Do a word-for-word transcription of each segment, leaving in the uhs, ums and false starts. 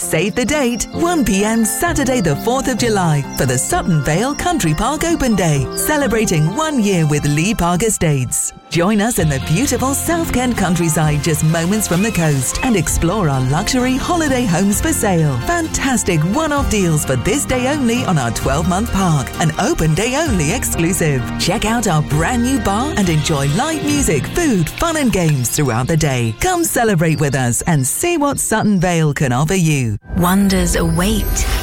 Save the date, one p.m. Saturday the fourth of July for the Sutton Vale Country Park Open Day, celebrating one year with Lee Park Estates. Join us in the beautiful South Kent countryside just moments from the coast and explore our luxury holiday homes for sale. Fantastic one-off deals for this day only on our twelve-month park, an open day only exclusive. Check out our brand new bar and enjoy live music, food, fun and games throughout the day. Come celebrate with us and see what Sutton Vale can offer you. Wonders await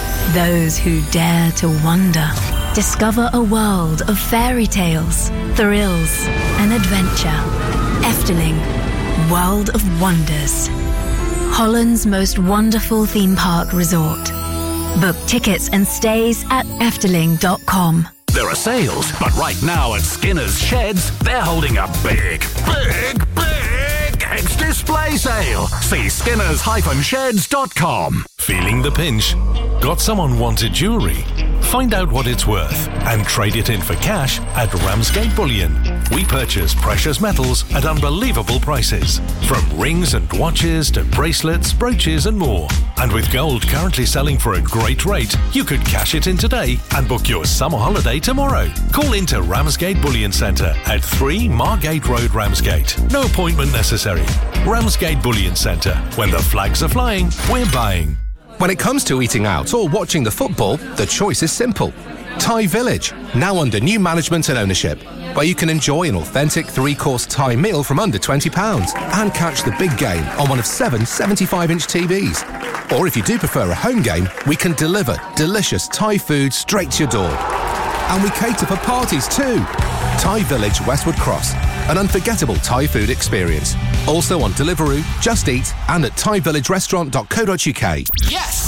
those who dare to wonder. Discover a world of fairy tales, thrills and adventure. Efteling, World of Wonders. Holland's most wonderful theme park resort. Book tickets and stays at efteling dot com. There are sales, but right now at Skinner's Sheds, they're holding a big, big, big ex-display sale. See skinners dash sheds dot com. Feeling the pinch? Got some unwanted jewellery? Find out what it's worth and trade it in for cash at Ramsgate Bullion. We purchase precious metals at unbelievable prices, from rings and watches to bracelets, brooches and more. And with gold currently selling for a great rate, you could cash it in today and book your summer holiday tomorrow. Call into Ramsgate Bullion Centre at three Margate Road, Ramsgate. No appointment necessary. Ramsgate Bullion Centre. When the flags are flying, we're buying. When it comes to eating out or watching the football, the choice is simple. Thai Village, now under new management and ownership, where you can enjoy an authentic three-course Thai meal from under twenty pounds and catch the big game on one of seven seventy-five inch T Vs. Or if you do prefer a home game, we can deliver delicious Thai food straight to your door. And we cater for parties too. Thai Village, Westwood Cross, an unforgettable Thai food experience. Also on Deliveroo, Just Eat and at thai village restaurant dot co dot uk. Yes!